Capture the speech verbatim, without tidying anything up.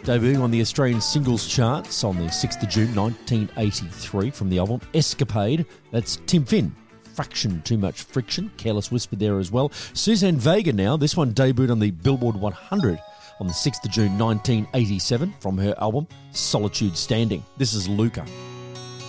Debuting on the Australian singles charts on the sixth of June nineteen eighty-three from the album Escapade. That's Tim Finn. Fraction, Too Much Friction. Careless Whisper there as well. Suzanne Vega now. This one debuted on the Billboard one hundred on the sixth of June nineteen eighty-seven from her album Solitude Standing. This is Luca.